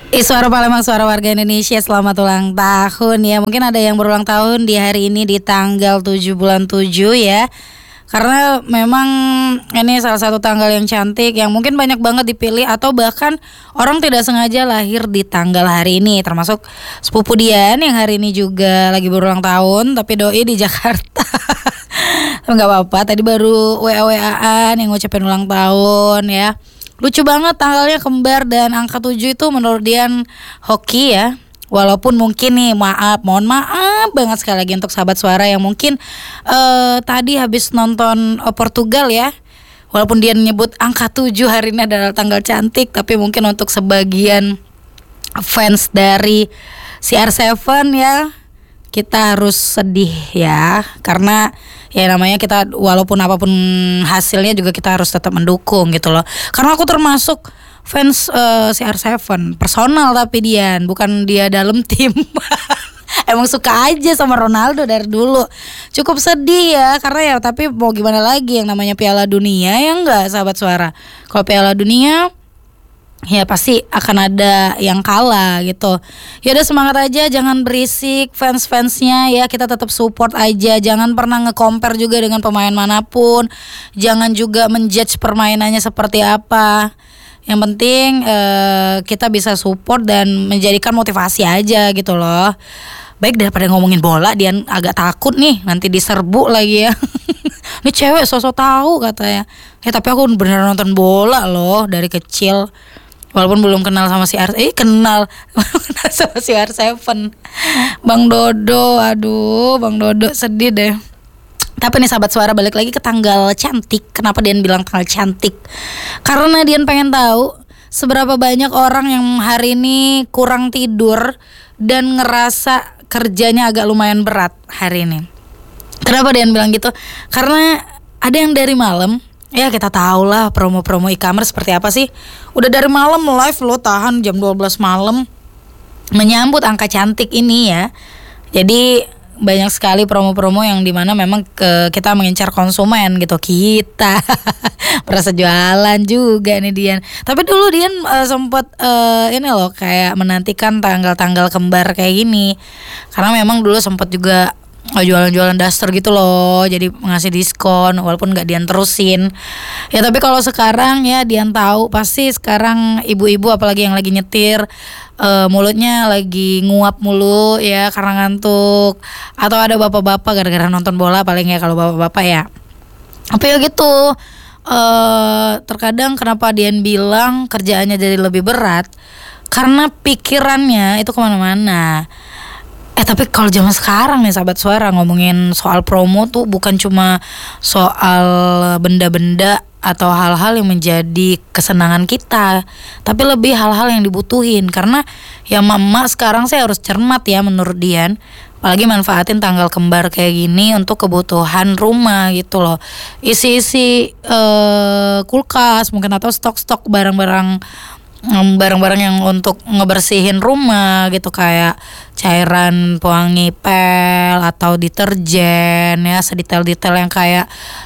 Suara Palembang, suara warga Indonesia, selamat ulang tahun ya. Mungkin ada yang berulang tahun di hari ini di tanggal 7 bulan 7 ya. Karena memang ini salah satu tanggal yang cantik yang mungkin banyak banget dipilih, atau bahkan orang tidak sengaja lahir di tanggal hari ini. Termasuk sepupu Dian yang hari ini juga lagi berulang tahun, tapi doi di Jakarta. Nggak apa-apa, tadi baru WA-WA-an yang ngucapin ulang tahun ya. Lucu banget tanggalnya kembar dan angka 7 itu menurut Dian hoki ya. Walaupun mungkin nih mohon maaf banget sekali lagi untuk sahabat suara yang mungkin tadi habis nonton Portugal ya. Walaupun dia nyebut angka 7 hari ini adalah tanggal cantik, tapi mungkin untuk sebagian fans dari CR7 ya, kita harus sedih ya. Karena ya namanya kita walaupun apapun hasilnya juga kita harus tetap mendukung gitu loh. Karena aku termasuk fans CR7 personal, tapi Dian bukan dia dalam tim. Emang suka aja sama Ronaldo dari dulu. Cukup sedih ya, karena ya tapi mau gimana lagi, yang namanya Piala Dunia ya enggak sahabat suara. Kalau Piala Dunia ya pasti akan ada yang kalah gitu. Ya udah semangat aja, jangan berisik fans-fansnya ya, kita tetap support aja. Jangan pernah nge-compare juga dengan pemain manapun. Jangan juga menjudge permainannya seperti apa. Yang penting kita bisa support dan menjadikan motivasi aja gitu loh. Baik, daripada ngomongin bola, dia agak takut nih nanti diserbu lagi ya. Ini cewek sosok tahu katanya. Tapi aku beneran nonton bola loh dari kecil. Walaupun belum kenal sama kenal sama CR7. Bang Dodo, aduh Bang Dodo sedih deh. Tapi nih sahabat suara, balik lagi ke tanggal cantik. Kenapa Dian bilang tanggal cantik? Karena Dian pengen tahu seberapa banyak orang yang hari ini kurang tidur dan ngerasa kerjanya agak lumayan berat hari ini. Kenapa Dian bilang gitu? Karena ada yang dari malam, ya kita tahu lah promo-promo e-commerce seperti apa sih. Udah dari malam live lo, tahan jam 12 malam menyambut angka cantik ini ya. Jadi banyak sekali promo-promo yang dimana memang kita mengincar konsumen gitu. Kita merasa jualan juga nih Dian. Tapi dulu Dian sempat ini loh kayak menantikan tanggal-tanggal kembar kayak gini. Karena memang dulu sempat juga jualan-jualan daster gitu loh, jadi ngasih diskon walaupun nggak Dian terusin ya. Tapi kalau sekarang ya Dian tahu pasti sekarang ibu-ibu apalagi yang lagi nyetir mulutnya lagi nguap mulu ya karena ngantuk, atau ada bapak-bapak gara-gara nonton bola paling ya kalau bapak-bapak ya. Apa ya gitu, terkadang kenapa Dian bilang kerjaannya jadi lebih berat karena pikirannya itu kemana-mana. Tapi kalau zaman sekarang nih sahabat suara, ngomongin soal promo tuh bukan cuma soal benda-benda atau hal-hal yang menjadi kesenangan kita, tapi lebih hal-hal yang dibutuhin. Karena ya mama sekarang saya harus cermat ya menurut Dian, apalagi manfaatin tanggal kembar kayak gini untuk kebutuhan rumah gitu loh. Isi-isi kulkas mungkin, atau stok-stok barang-barang yang untuk ngebersihin rumah gitu, kayak cairan pewangi pel atau deterjen ya, sedetail-detail yang kayak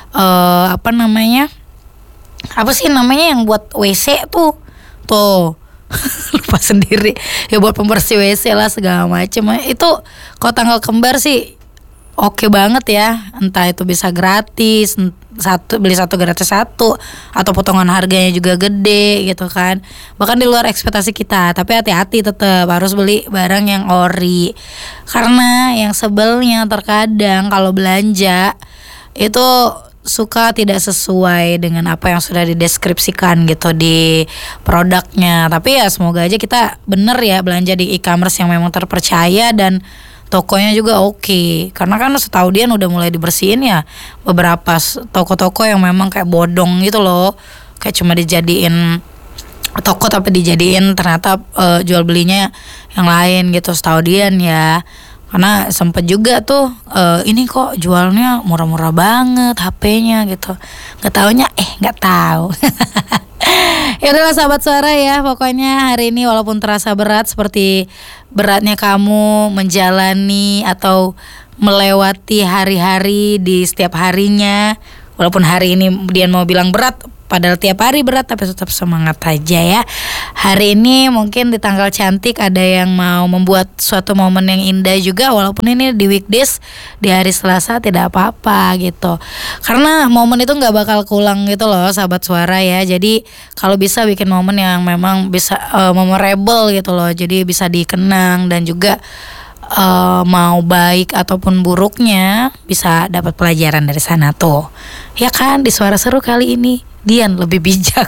apa sih namanya yang buat WC tuh lupa sendiri ya, buat pembersih WC lah segala macem. Itu kalau tanggal kembar sih oke banget ya, entah itu bisa gratis, beli satu gratis satu, atau potongan harganya juga gede gitu kan, bahkan di luar ekspektasi kita. Tapi hati-hati, tetap harus beli barang yang ori, karena yang sebelnya terkadang kalau belanja itu suka tidak sesuai dengan apa yang sudah dideskripsikan gitu di produknya. Tapi ya semoga aja kita bener ya belanja di e-commerce yang memang terpercaya dan tokonya juga oke. Karena kan setahu Dian udah mulai dibersihin ya beberapa toko-toko yang memang kayak bodong gitu loh, kayak cuma dijadiin toko tapi dijadiin ternyata jual belinya yang lain gitu setahu Dian ya. Karena sempet juga tuh ini kok jualnya murah-murah banget HP-nya gitu, nggak tahu. Ya udahlah sahabat suara ya, pokoknya hari ini walaupun terasa berat seperti beratnya kamu menjalani atau melewati hari-hari di setiap harinya, walaupun hari ini Dian mau bilang berat padahal tiap hari berat, tapi tetap semangat aja ya. hari ini mungkin di tanggal cantik ada yang mau membuat suatu momen yang indah juga, walaupun ini di weekdays, di hari Selasa tidak apa-apa gitu. Karena momen itu nggak bakal keulang gitu loh sahabat suara ya. Jadi kalau bisa bikin momen yang memang bisa memorable gitu loh. Jadi bisa dikenang dan juga mau baik ataupun buruknya bisa dapat pelajaran dari sana tuh. Ya kan, di Suara Seru kali ini Dian lebih bijak.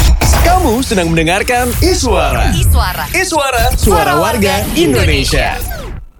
Kamu sedang mendengarkan Iswara. Iswara, suara warga Indonesia.